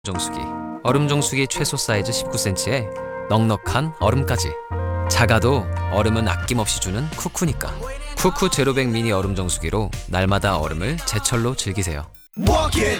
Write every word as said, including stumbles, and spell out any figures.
정수기. 얼음 정수기 최소 사이즈 십구 센티미터에 넉넉한 얼음까지. 작아도 얼음은 아낌없이 주는 쿠쿠니까. 쿠쿠 제로백 미니 얼음 정수기로 날마다 얼음을 제철로 즐기세요. Walk it,